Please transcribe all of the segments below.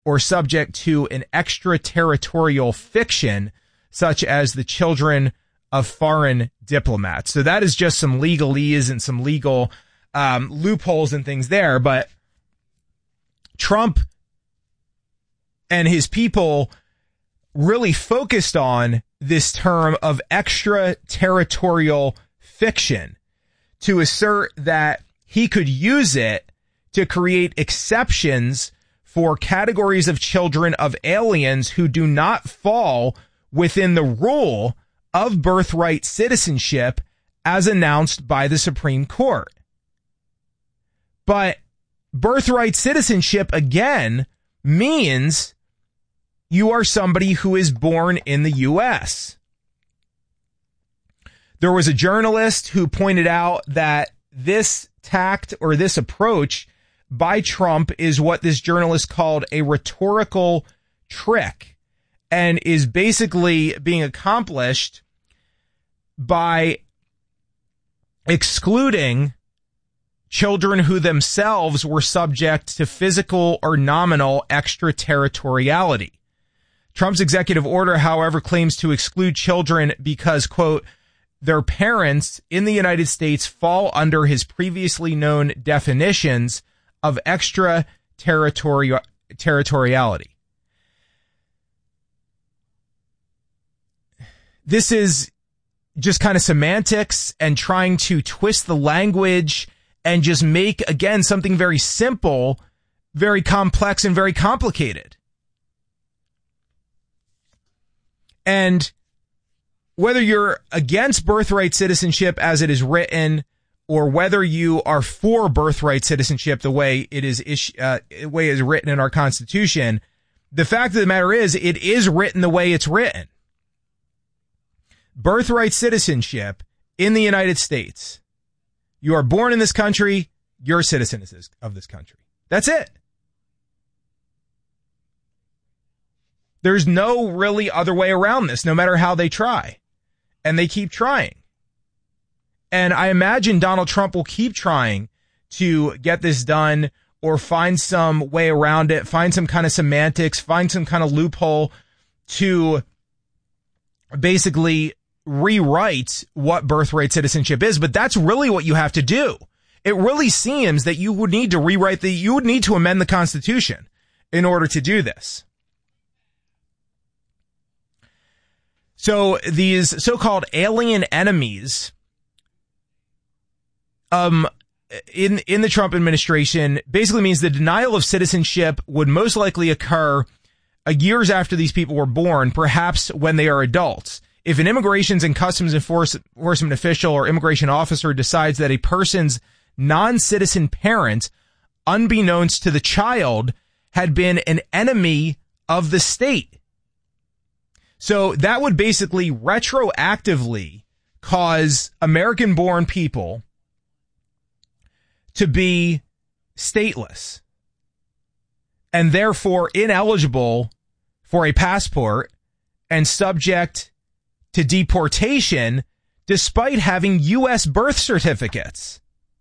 or subject to an extraterritorial fiction, such as the children of foreign diplomats. So that is just some legalese and some legal loopholes and things there. But Trump and his people really focused on this term of extraterritorial fiction to assert that he could use it to create exceptions for categories of children of aliens who do not fall within the rule of birthright citizenship as announced by the Supreme Court. But birthright citizenship, again, means you are somebody who is born in the U.S. There was a journalist who pointed out that this tact or this approach by Trump is what this journalist called a rhetorical trick, and is basically being accomplished by excluding children who themselves were subject to physical or nominal extraterritoriality. Trump's executive order, however, claims to exclude children because, quote, their parents in the United States fall under his previously known definitions of extraterritoriality. This is just kind of semantics and trying to twist the language and just make, again, something very simple, very complex, and very complicated. And whether you're against birthright citizenship as it is written, or whether you are for birthright citizenship the way it is written in our Constitution, the fact of the matter is it is written the way it's written. Birthright citizenship in the United States. You are born in this country, you're a citizen of this country. That's it. There's no really other way around this, no matter how they try. And they keep trying. And I imagine Donald Trump will keep trying to get this done or find some way around it, find some kind of semantics, find some kind of loophole to basically rewrite what birthright citizenship is. But that's really what you have to do. It really seems that you would need to you would need to amend the Constitution in order to do this. So these so-called alien enemies in the Trump administration basically means the denial of citizenship would most likely occur years after these people were born, perhaps when they are adults. If an Immigrations and Customs Enforcement official or immigration officer decides that a person's non-citizen parent, unbeknownst to the child, had been an enemy of the state. So that would basically retroactively cause American-born people to be stateless and therefore ineligible for a passport and subject to deportation despite having U.S. birth certificates.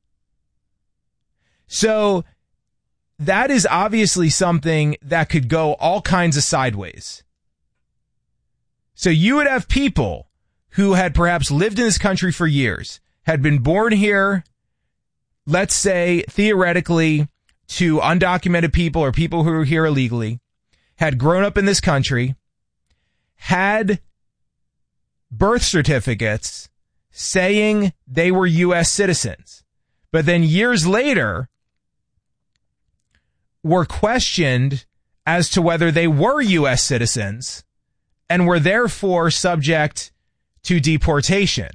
So that is obviously something that could go all kinds of sideways. So you would have people who had perhaps lived in this country for years, had been born here, let's say theoretically to undocumented people or people who are here illegally, had grown up in this country, had birth certificates saying they were U.S. citizens, but then years later were questioned as to whether they were U.S. citizens and were therefore subject to deportation.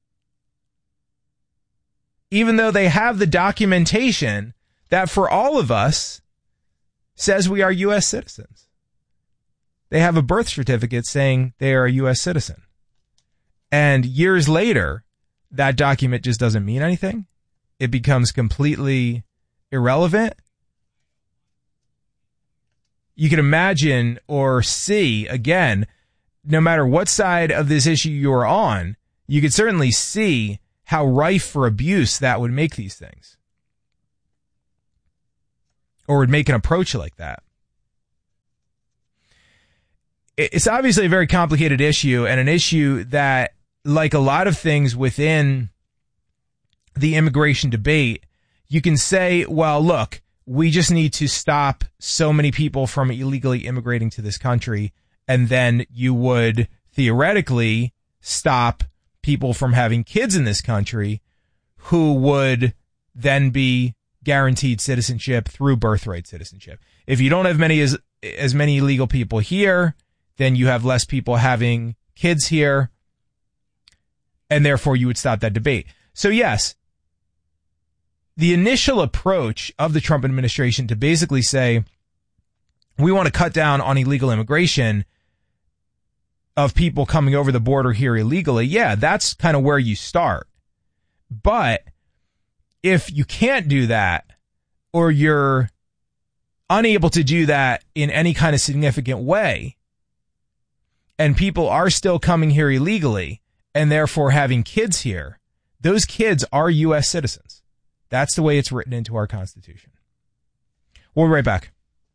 Even though they have the documentation that for all of us says we are U.S. citizens. They have a birth certificate saying they are a U.S. citizen. And years later, that document just doesn't mean anything. It becomes completely irrelevant. You can imagine or see, again, no matter what side of this issue you're on, you could certainly see how rife for abuse that would make these things. Or would make an approach like that. it's obviously a very complicated issue, and an issue that, like a lot of things within the immigration debate, you can say, well, look, we just need to stop so many people from illegally immigrating to this country, and then you would theoretically stop people from having kids in this country who would then be guaranteed citizenship through birthright citizenship. If you don't have as many illegal people here, then you have less people having kids here, and therefore you would stop that debate. So yes, the initial approach of the Trump administration to basically say, we want to cut down on illegal immigration of people coming over the border here illegally. Yeah, that's kind of where you start. But if you can't do that, or you're unable to do that in any kind of significant way, and people are still coming here illegally and therefore having kids here, those kids are U.S. citizens. That's the way it's written into our Constitution. We'll be right back.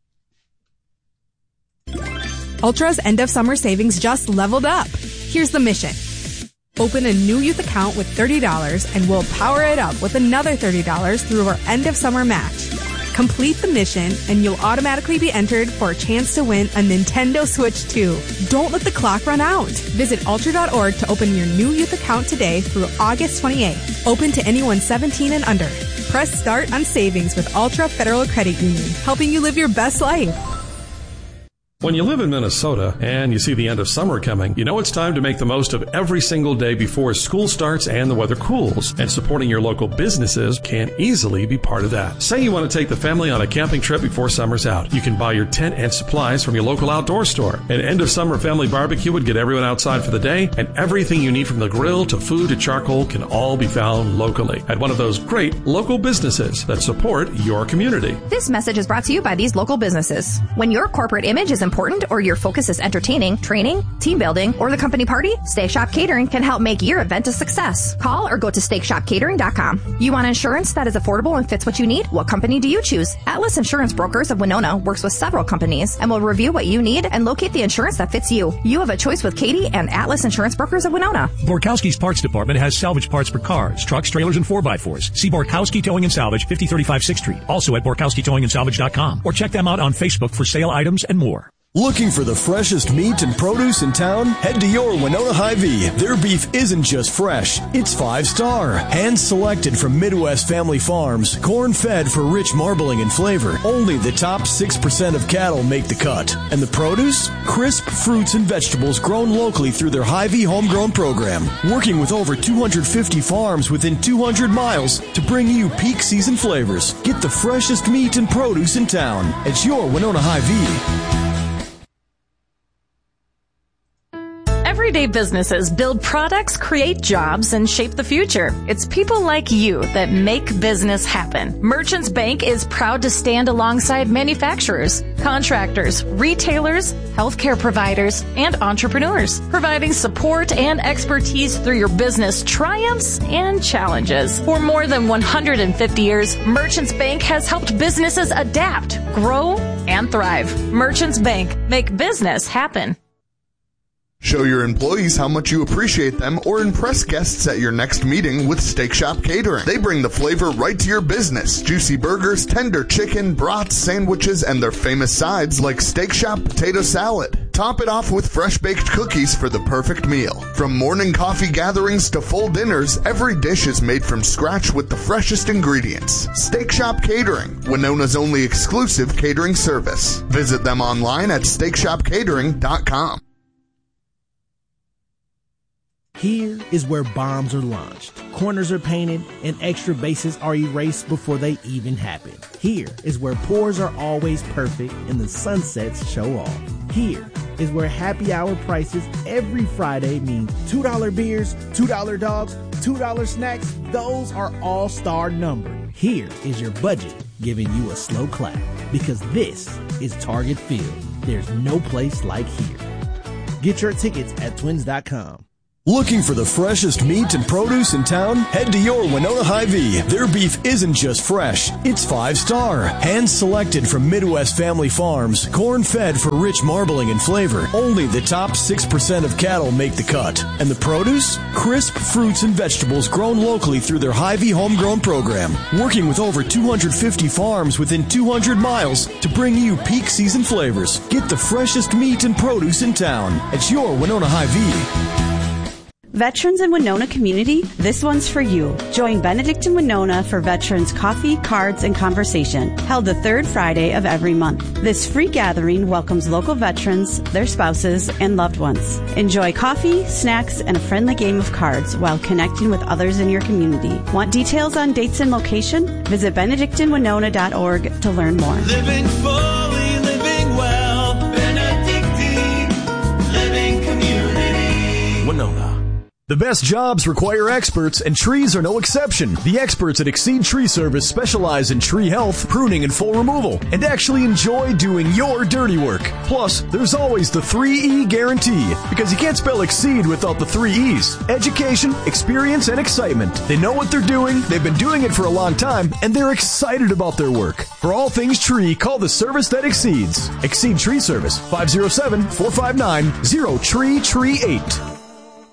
Ultra's end of summer savings just leveled up. Here's the mission. Open a new youth account with $30 and we'll power it up with another $30 through our end of summer match. Complete the mission and you'll automatically be entered for a chance to win a Nintendo Switch 2. Don't let the clock run out. Visit Ultra.org to open your new youth account today through August 28th. Open to anyone 17 and under. Press start on savings with Ultra Federal Credit Union, helping you live your best life. When you live in Minnesota and you see the end of summer coming, you know it's time to make the most of every single day before school starts and the weather cools. And supporting your local businesses can easily be part of that. Say you want to take the family on a camping trip before summer's out. You can buy your tent and supplies from your local outdoor store. An end of summer family barbecue would get everyone outside for the day, and everything you need from the grill to food to charcoal can all be found locally at one of those great local businesses that support your community. This message is brought to you by these local businesses. When your corporate image is important or your focus is entertaining, training, team building, or the company party, Steak Shop Catering can help make your event a success. Call or go to steakshopcatering.com. You want insurance that is affordable and fits what you need? What company do you choose? Atlas Insurance Brokers of Winona works with several companies and will review what you need and locate the insurance that fits you. You have a choice with Katie and Atlas Insurance Brokers of Winona. Borkowski's Parts Department has salvage parts for cars, trucks, trailers, and 4x4s. See Borkowski Towing and Salvage, 5035 6th Street. Also at borkowskitowingandsalvage.com. Or check them out on Facebook for sale items and more. Looking for the freshest meat and produce in town? Head to your Winona Hy-Vee. Their beef isn't just fresh, it's 5-star. Hand-selected from Midwest family farms, corn-fed for rich marbling and flavor. Only the top 6% of cattle make the cut. And the produce? Crisp fruits and vegetables grown locally through their Hy-Vee homegrown program. Working with over 250 farms within 200 miles to bring you peak season flavors. Get the freshest meat and produce in town. It's your Winona Hy-Vee. Everyday businesses build products, create jobs, and shape the future. It's people like you that make business happen. Merchants Bank is proud to stand alongside manufacturers, contractors, retailers, healthcare providers, and entrepreneurs, providing support and expertise through your business triumphs and challenges. For more than 150 years, Merchants Bank has helped businesses adapt, grow, and thrive. Merchants Bank, make business happen. Show your employees how much you appreciate them or impress guests at your next meeting with Steak Shop Catering. They bring the flavor right to your business. Juicy burgers, tender chicken, brats, sandwiches, and their famous sides like Steak Shop potato salad. Top it off with fresh-baked cookies for the perfect meal. From morning coffee gatherings to full dinners, every dish is made from scratch with the freshest ingredients. Steak Shop Catering, Winona's only exclusive catering service. Visit them online at steakshopcatering.com. Here is where bombs are launched, corners are painted, and extra bases are erased before they even happen. Here is where pours are always perfect and the sunsets show off. Here is where happy hour prices every Friday mean $2 beers, $2 dogs, $2 snacks. Those are all-star numbered. Here is your budget giving you a slow clap because this is Target Field. There's no place like here. Get your tickets at twins.com. Looking for the freshest meat and produce in town? Head to your Winona Hy-Vee. Their beef isn't just fresh, it's 5-star. Hand-selected from Midwest family farms, corn-fed for rich marbling and flavor. Only the top 6% of cattle make the cut. And the produce? Crisp fruits and vegetables grown locally through their Hy-Vee homegrown program. Working with over 250 farms within 200 miles to bring you peak season flavors. Get the freshest meat and produce in town at your Winona Hy-Vee. Veterans in Winona community, this one's for you. Join Benedict in Winona for Veterans Coffee, Cards, and Conversation, held the third Friday of every month. This free gathering welcomes local veterans, their spouses, and loved ones. Enjoy coffee, snacks, and a friendly game of cards while connecting with others in your community. Want details on dates and location? Visit benedictinwinona.org to learn more. Living fully, living well, Benedictine Living Community. Winona. The best jobs require experts, and trees are no exception. The experts at Exceed Tree Service specialize in tree health, pruning, and full removal, and actually enjoy doing your dirty work. Plus, there's always the 3E guarantee, because you can't spell Exceed without the 3 E's. Education, experience, and excitement. They know what they're doing, they've been doing it for a long time, and they're excited about their work. For all things tree, call the service that exceeds. Exceed Tree Service, 507-459-0338.